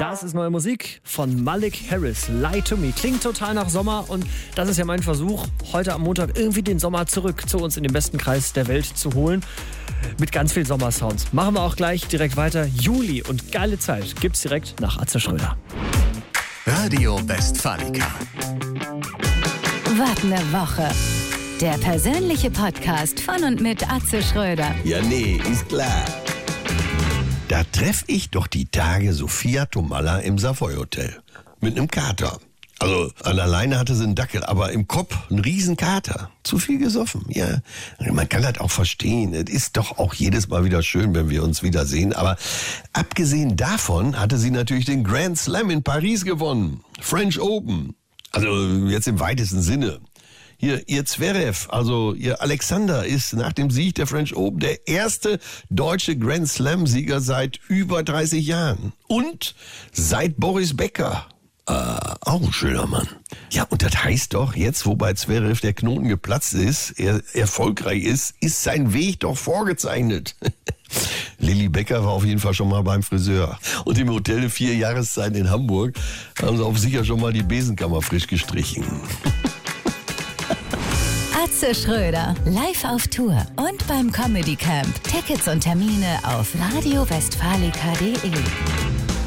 Das ist neue Musik von Malik Harris. Lie to Me. Klingt total nach Sommer und das ist ja mein Versuch, heute am Montag irgendwie den Sommer zurück zu uns in den besten Kreis der Welt zu holen. Mit ganz viel Sommersounds. Machen wir auch gleich direkt weiter. Juli und geile Zeit gibt's direkt nach Atze Schröder. Radio Westfalica. Wart eine Woche. Der persönliche Podcast von und mit Atze Schröder. Ja, nee, ist klar. Da treffe ich doch die Tage Sophia Tomalla im Savoy Hotel. Mit einem Kater. Also an der Leine hatte sie einen Dackel, aber im Kopf ein Riesenkater. Zu viel gesoffen, ja. Man kann das auch verstehen. Es ist doch auch jedes Mal wieder schön, wenn wir uns wiedersehen. Aber abgesehen davon hatte sie natürlich den Grand Slam in Paris gewonnen. French Open. Also jetzt im weitesten Sinne. Hier, ihr Zverev, also ihr Alexander, ist nach dem Sieg der French Open der erste deutsche Grand Slam-Sieger seit über 30 Jahren. Und seit Boris Becker. Auch ein schöner Mann. Ja, und das heißt doch, jetzt wo bei Zverev der Knoten geplatzt ist, er erfolgreich ist sein Weg doch vorgezeichnet. Lilly Becker war auf jeden Fall schon mal beim Friseur. Und im Hotel 4 Jahreszeiten in Hamburg haben sie auf sicher schon mal die Besenkammer frisch gestrichen. Atze Schröder, live auf Tour und beim Comedy Camp. Tickets und Termine auf radiowestfalica.de.